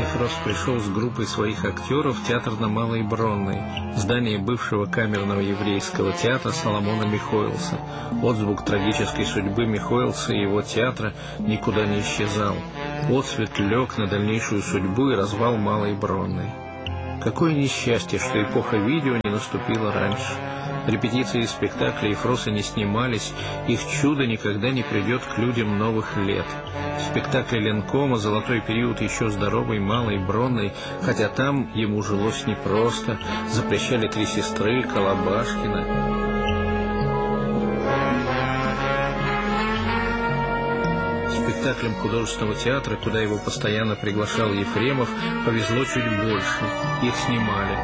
Ефрос пришел с группой своих актеров в театр на Малой Бронной, здание бывшего камерного еврейского театра Соломона Михоэлса. Отзвук трагической судьбы Михоэлса и его театра никуда не исчезал. Отсвет лег на дальнейшую судьбу и развал Малой Бронной. Какое несчастье, что эпоха видео не наступила раньше. Репетиции спектаклей Ефроса не снимались, их чудо никогда не придет к людям новых лет. Спектакли Ленкома «Золотой период» еще здоровой Малой Бронной, хотя там ему жилось непросто, запрещали «Три сестры», Колобашкина. Спектаклям художественного театра, куда его постоянно приглашал Ефремов, повезло чуть больше. Их снимали.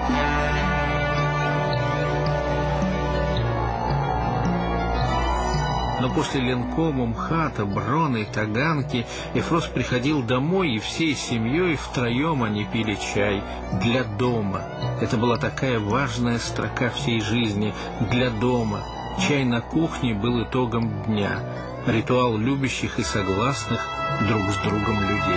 Но после Ленкома, МХАТа, Броны, Таганки Ефрос приходил домой, и всей семьей втроем они пили чай для дома. Это была такая важная строка всей жизни – для дома. Чай на кухне был итогом дня. Ритуал любящих и согласных друг с другом людей.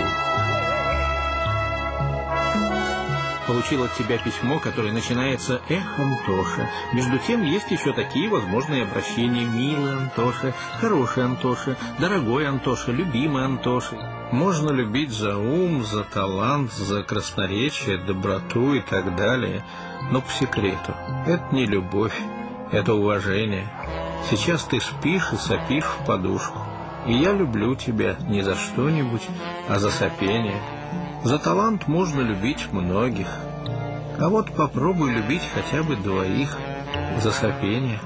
Получил от тебя письмо, которое начинается «Эх, Антоша». Между тем, есть еще такие возможные обращения: «Милый Антоша», «Хороший Антоша», «Дорогой Антоша», «Любимый Антоша». Можно любить за ум, за талант, за красноречие, доброту и так далее. Но по секрету, это не любовь, это уважение. Сейчас ты спишь и сопишь в подушку. И я люблю тебя не за что-нибудь, а за сопение. За талант можно любить многих. А вот попробуй любить хотя бы двоих за сопение.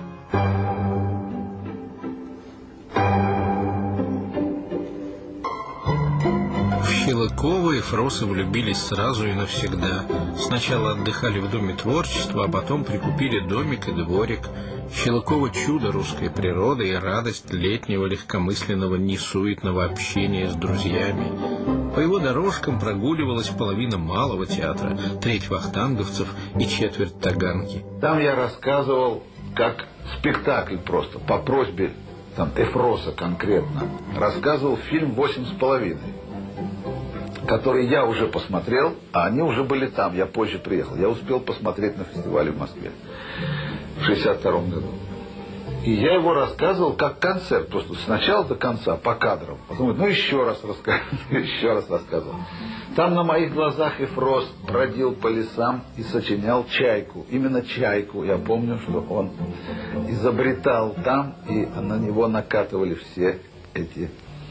В Щелыкова и Ефроса влюбились сразу и навсегда. Сначала отдыхали в Доме творчества, а потом прикупили домик и дворик. Щелыкова — чудо русской природы и радость летнего легкомысленного несуетного общения с друзьями. По его дорожкам прогуливалась половина Малого театра, треть вахтанговцев и четверть Таганки. Там я рассказывал как спектакль просто, по просьбе Ефроса конкретно. Рассказывал фильм «8,5», который я уже посмотрел, а они уже были там, я позже приехал. Я успел посмотреть на фестивале в Москве в 1962 году. И я его рассказывал как концерт, просто с начала до конца, по кадрам. Потом, еще раз рассказывал. Там на моих глазах Ефрос бродил по лесам и сочинял «Чайку». Именно «Чайку». Я помню, что он изобретал там, и на него накатывали все эти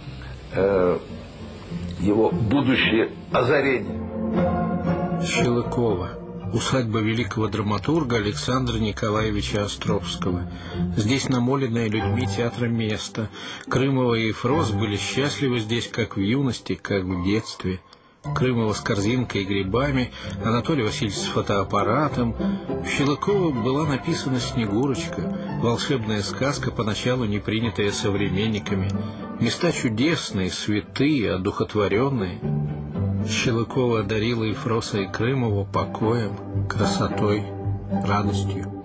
его будущие озарения. Щелыкова. Усадьба великого драматурга Александра Николаевича Островского. Здесь намоленное людьми театра место. Крымова и Ефрос были счастливы здесь как в юности, как в детстве. Крымова с корзинкой и грибами, Анатолий Васильевич с фотоаппаратом. В Щелыкова была написана «Снегурочка», волшебная сказка, поначалу не принятая современниками. Места чудесные, святые, одухотворенные. Щелыкова одарила Ефроса и Крымову покоем, красотой, радостью.